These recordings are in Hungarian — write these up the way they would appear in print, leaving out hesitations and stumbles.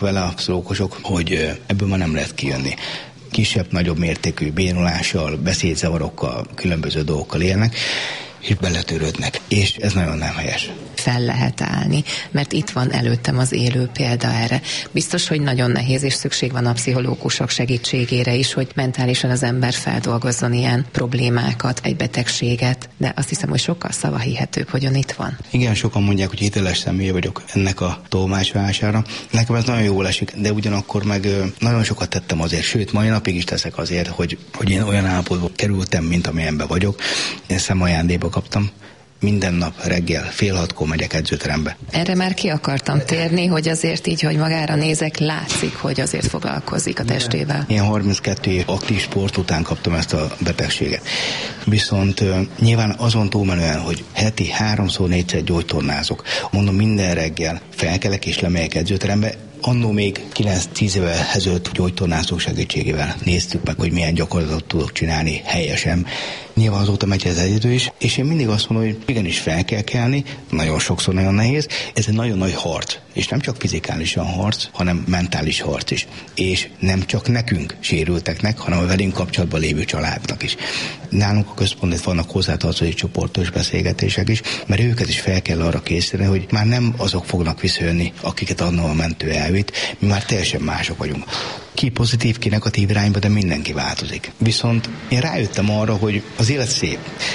vele a pszichológusok, hogy ebből már nem lehet kijönni. Kisebb-nagyobb mértékű bénulással, beszédzavarokkal, különböző dolgokkal élnek, és beletörődnek. És ez nagyon nem helyes. Fel lehet állni, mert itt van előttem az élő példa erre. Biztos, hogy nagyon nehéz, és szükség van a pszichológusok segítségére is, hogy mentálisan az ember feldolgozzon ilyen problémákat, egy betegséget, de azt hiszem, hogy sokkal szavahihetőbb, hogy ön itt van. Igen, sokan mondják, hogy hiteles személye vagyok ennek a tolmácsolására. Nekem ez nagyon jól esik, de ugyanakkor meg nagyon sokat tettem azért, sőt, mai napig is teszek azért, hogy én olyan állapotba kerültem, mint amilyenben vagyok. Én szemajándékba kaptam. Minden nap reggel 5:30 megyek edzőterembe. Erre már ki akartam térni, hogy azért így, hogy magára nézek, látszik, hogy azért foglalkozik a testével. Én 32 év aktív sport után kaptam ezt a betegséget. Viszont nyilván azon túlmenően, hogy heti 3-4-szer gyógytornázok. Mondom, minden reggel felkelek és lemegyek edzőterembe. Annó még 9-10 évvel ezelőtt gyógytornázók segítségével néztük meg, hogy milyen gyakorlatot tudok csinálni helyesen. Nyilván azóta megy ez egyedül is, és én mindig azt mondom, hogy igenis fel kell kelni, nagyon sokszor nagyon nehéz, ez egy nagyon nagy harc, és nem csak fizikálisan harc, hanem mentális harc is. És nem csak nekünk sérülteknek, hanem a velünk kapcsolatban lévő családnak is. Nálunk a központban vannak hozzátartozói csoportos beszélgetések is, mert őket is fel kell arra készíteni, hogy már nem azok fognak visszajönni, akiket annól a mentő elvitt, mi már teljesen mások vagyunk. Ki pozitív, ki negatív irányba, de mindenki változik. Viszont én rájöttem arra, hogy az élet szép.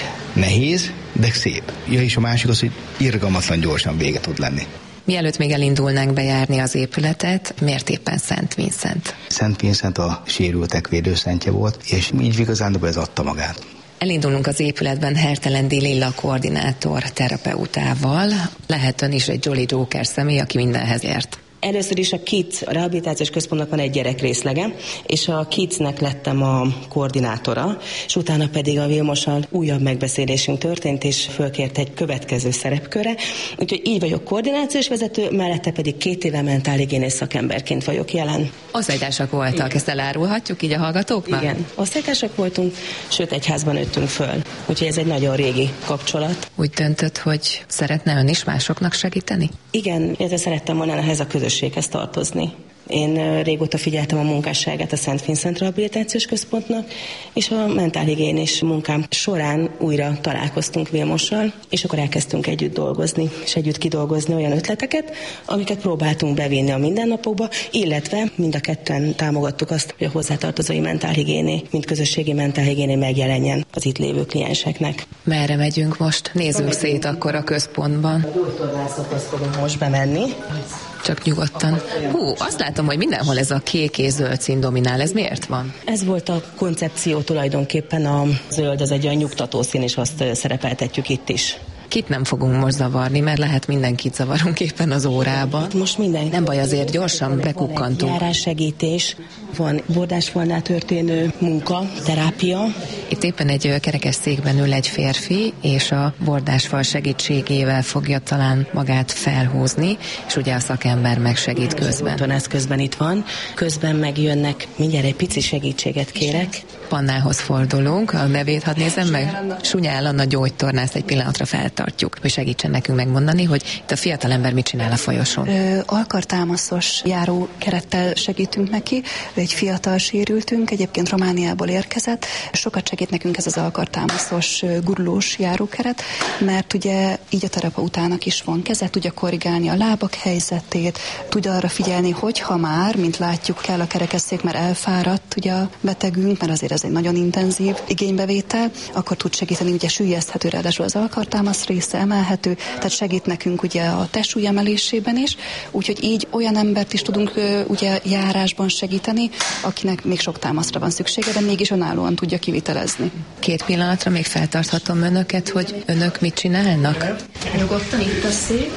Nehéz, de szép. Ja, és a másik az, hogy irgalmatlan gyorsan vége tud lenni. Mielőtt még elindulnánk bejárni az épületet, miért éppen Szent Vincent? Szent Vincent a sérültek védőszentje volt, és így igazán ez adta magát. Elindulunk az épületben Hertelendi Lilla koordinátor terapeutával. Lehet ön is egy Jolly Joker személy, aki mindenhez ért. Először is a KIDS, a rehabilitációs központnak van egy gyerekrészlege, és a KIDS-nek lettem a koordinátora, és utána pedig a Vilmossal újabb megbeszélésünk történt, és fölkért egy következő szerepkörre. Úgyhogy így vagyok koordinációs vezető, mellette pedig 2 éve mentálhigiénész szakemberként vagyok jelen. Osztálytársak voltak, igen. Ezt elárulhatjuk így a hallgatóknak? Igen, osztálytársak voltunk, sőt egyházban nőttünk föl. Úgyhogy ez egy nagyon régi kapcsolat. Úgy döntött, hogy szeretne ön is másoknak segíteni? Igen, illetve szerettem volna ehhez a közösséghez tartozni. Én régóta figyeltem a munkásságát a Szent Vincent Rehabilitációs Központnak, és a mentálhigiénés munkám során újra találkoztunk Vilmossal, és akkor elkezdtünk együtt dolgozni, és együtt kidolgozni olyan ötleteket, amiket próbáltunk bevinni a mindennapokba, illetve mind a ketten támogattuk azt, hogy a hozzátartozói mentálhigiéné, mint közösségi mentálhigiéné megjelenjen az itt lévő klienseknek. Merre megyünk most? Nézzünk szét akkor a központban. A gyógytornászathoz fogunk most bemenni. Csak nyugodtan. Azt látom, hogy mindenhol ez a kék és zöld szín dominál. Ez miért van? Ez volt a koncepció tulajdonképpen, a zöld, az egy olyan nyugtató szín, és azt szerepeltetjük itt is. Kit nem fogunk most zavarni, mert lehet mindenkit zavarunk éppen az órában. Most minden. Nem baj, azért gyorsan bekukkantunk. Járássegítés, van bordásfalnál történő munka, terápia. Itt éppen egy kerekes székben ül egy férfi, és a bordásfal segítségével fogja talán magát felhúzni, és ugye a szakember megsegít közben. Ez közben itt van, közben megjönnek, mindjárt egy pici segítséget kérek. Pannához fordulunk, a nevét hadd nézem meg. Sunyál Anna gyógytornász, egy pillanatra feltartjuk, hogy segítsen nekünk megmondani, hogy itt a fiatalember mit csinál a folyosón. Alkartámaszos járókerettel segítünk neki, egy fiatal sérültünk, egyébként Romániából érkezett. Sokat segít nekünk ez az alkartámaszos gurulós járókeret, mert ugye így a terapeutának is van keze, tudja korrigálni a lábak helyzetét, tudja arra figyelni, hogy ha már, mint látjuk, kell a kerekesszék, mert elfáradt ugye a betegünk, mert azért ez egy nagyon intenzív igénybevétel, akkor tud segíteni, ugye süllyeszthető, ráadásul az alkartámasz része emelhető, tehát segít nekünk ugye a testsúly emelésében is, úgyhogy így olyan embert is tudunk ugye járásban segíteni, akinek még sok támaszra van szüksége, de mégis önállóan tudja kivitelezni. 2 pillanatra még feltarthatom önöket, hogy önök mit csinálnak? Nyugodtan, itt a szék,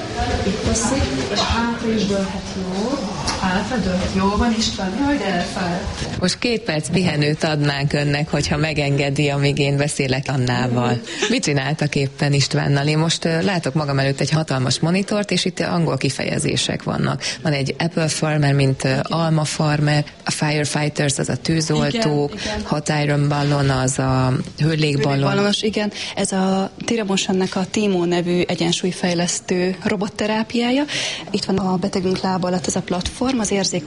és hátra is dőlhet jól. Hátra dőlhet, jól van István, jaj, de elfáradt. Most 2 perc pihenőt adnánk önnek, hogyha megengedi, amíg én beszélek Annával. Mit csináltak éppen Istvánnal? Én most látok magam előtt egy hatalmas monitort, és itt angol kifejezések vannak. Van egy Apple Farmer, mint Alma Farmer, a Firefighters, az a tűzoltók, igen. Hot Iron Ballon, az a hőlégballon. Igen, ez a Tiramosannak a Timo nevű egyensúlyfejlesztő robotterápiája. Itt van a betegünk lába alatt ez a platform, nem az